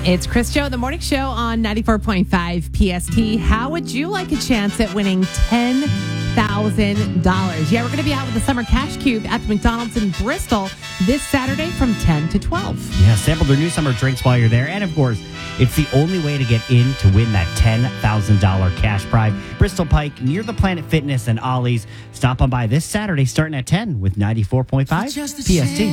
It's Chris Joe, the morning show on 94.5 PST. How would you like a chance at winning $10,000? Yeah, we're going to be out with the Summer Cash Cube at the McDonald's in Bristol this Saturday from 10 to 12. Yeah, sample their new summer drinks while you're there. And, of course, it's the only way to get in to win that $10,000 cash prize. Bristol Pike, near the Planet Fitness and Ollie's. Stop on by this Saturday starting at 10 with 94.5 PST.